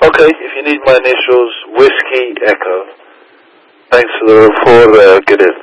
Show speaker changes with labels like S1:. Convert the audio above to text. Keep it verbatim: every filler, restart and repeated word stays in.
S1: Okay, if you need my initials, Whiskey Echo. Thanks for the report. Uh, good evening.